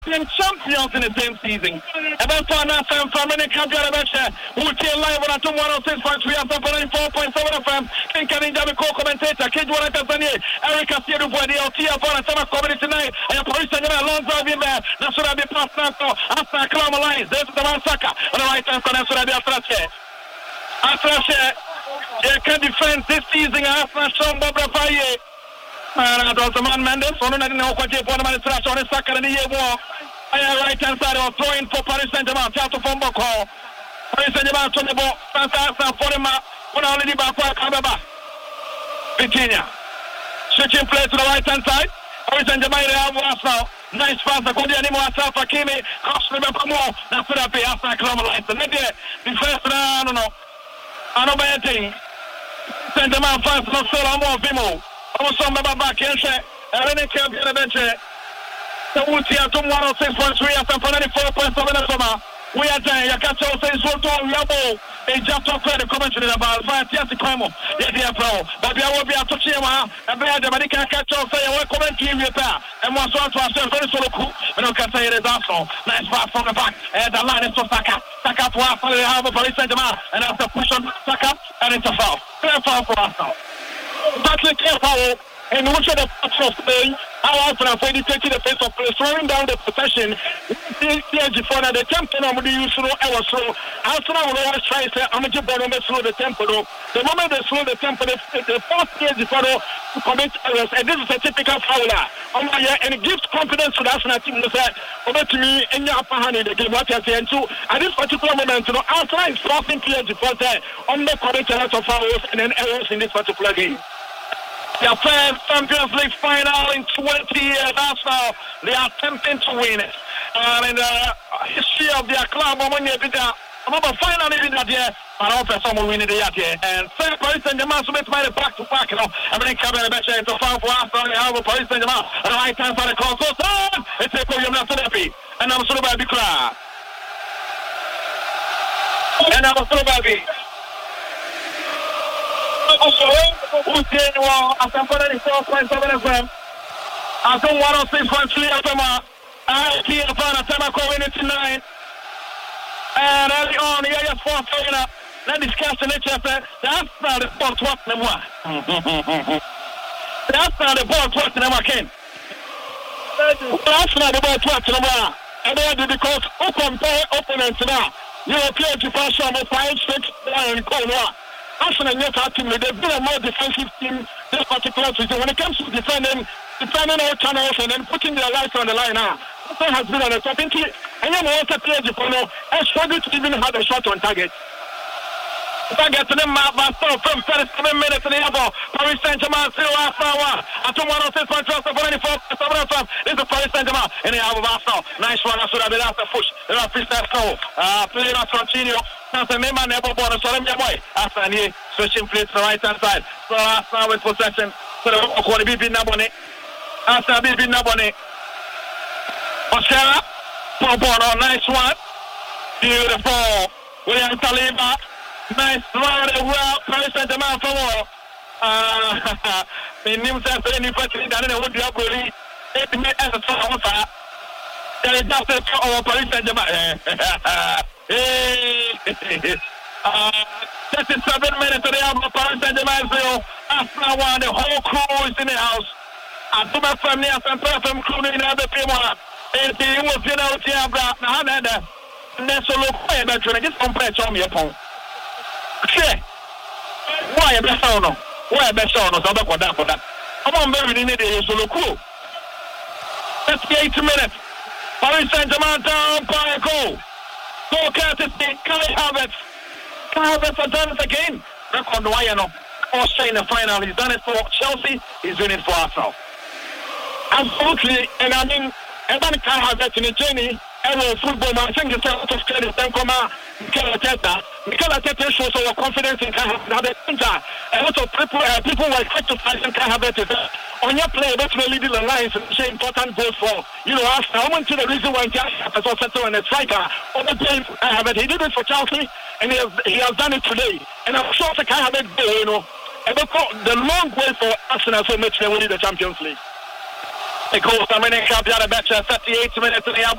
European champions in the same season. About to announce them from any country of the we'll take live on 106.3 4.7 FM. King Kevin Javi co-commentator, Kid Warren Tanzania, Eric Asiedu Bwadi, Otia Bona, Sama Comedy tonight, and Police and Alonso in there. That's what I'll be passed now for after Kalama Lines. There's the man Saka on the right hand corner. That's what I'll be after they can defend this season after Sean Bobra Faye. And I was the man Mendes. I don't know what you're going to trash on his Saka in the year war. Right hand side of throwing for Paris Saint-Germain. Tato Fombo call. Paris Saint-Germain on the ball. Fantastic for him. When I only back for Kababa. Vitinha. Switching play to the right hand side. Paris Saint-Germain have now. Nice pass. I couldn't anymore. Safa Kimi. Cost me back more. That's what I pay after Kalama Lines. And maybe the first I don't know. I know bad thing. Saint-Germain fans not so long more Vimo. I was on my back and say, I didn't care the bench. The Utia to 106.3 after 94.7 summer. We are there. You can't tell us what to Yabo. They just talk to the commentary about Fantastic Cremo. Yeah, bro. But I will be a touching one. And we had the Medica catch us say, I commentary repair. And once to ourselves, very solo cool. And I can say it is also. Nice pass from the back. And the line is to Saka. Saka to us. They have a Paris Saint-Germain. And after push on Saka, and it's a foul. Clear foul for us now. That's a clear foul. And which of the parts of play, how often have we taken the pace of play, slowing down the possession, the tempo of the use slow, I was slow. Arsenal will always try to say, I'm going to slow the tempo. The moment they slow the tempo, the first stage before to commit errors, and this is a typical foul. And it gives confidence to the Arsenal team to say, over to me, in your upper hand in the game, what you're saying too. At this particular moment, Arsenal is forcing players before they commit a lot of fouls and then errors in this particular game. Their first Champions League final in 20 years. Arsenal, they are attempting to win it. In the history of their club, when you did that, remember finally did that year, but also someone winning the year. And say Paris Saint-Germain so made it back to back, I mean, Cabin Becher to foul for Arsenal. They have Paris Saint-Germain on the right hand side of the court. So, it's a Koyam Nasanepi. And I'm sort of baby cry. And I'm sort of baby. Usienwa asampana ni 4.7 FM. Atum 106.3 FM. Aki hapana tena kwa winning tonight. And early on, yeah, sports arena. Let's discuss the nature. That's not the sport what them want. That's not the ball what them want. That's not the ball what them want. And then because who compare opponents now? European Japan of 5-6 and Korea. Arsenal and our team, they've been a more defensive team this particular season. When it comes to defending all channels and then putting their lives on the line now, Arsenal has been on the top. And then also players, I struggle to even have a shot on target. Target to them, from 37 minutes in the air. Paris Saint-Germain, 0 Arsenal 1. Atum 106.3 FM. This is Paris Saint-Germain. And they have Arsenal. Nice one. That's what I've been after push. They're not fish that slow. Playing on continue. Now, the member never born. So let me boy. Arsenal here. Switching place to the right hand side. So Arsenal with possession. So the corner be beaten up on it. Arsenal be beaten up on it. Oscara. Pompon. Nice one. Beautiful. William Saliba. Nice round as well. Paris Saint-Germain for more. In himself, any person that didn't want to upgrade. 8 minutes as a top of that. There is just a top of Paris Saint-Germain. 37 minutes to the hour of Paris Saint-Germain 0. Arsenal 1. The whole crew is in the house. And to my family, I'm perfect crew in the other people. And the was in out here, but now and then so look where I'm trying to get some pressure on me upon. Okay. Why a best owner? Why a best owner? So for that. I'm on very needed a solo crew. 38 minutes. Paris Saint-Germain down by a goal. Goal courtesy, Kai Havertz. Kai Havertz has done it again. Record why you know. Austria in the final. He's done it for Chelsea. He's doing it for Arsenal. Absolutely. And I mean, everybody Kai Havertz in the journey. Every football man, I think it's a lot of credit. Then come out, Mikel Arteta shows our confidence in Kai Havertz. A lot of people were criticizing Kai Havertz. On your play, that's really the lines and say important goals for Arsenal. I went to the reason why Kai Havertz was settled on a striker. On the play, he did it for Chelsea, and he has done it today. And I'm sure the Kai Havertz day, the long way for Arsenal so much they will lead the Champions League. It goes, I mean, 38 minutes in the